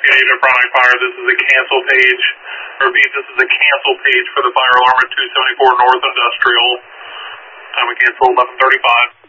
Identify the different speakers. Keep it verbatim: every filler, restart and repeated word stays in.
Speaker 1: P A to Chronic Fire. This is a cancel page. Repeat, this is a cancel page for the fire alarm at two seventy-four North Industrial. Time we cancel eleven thirty-five.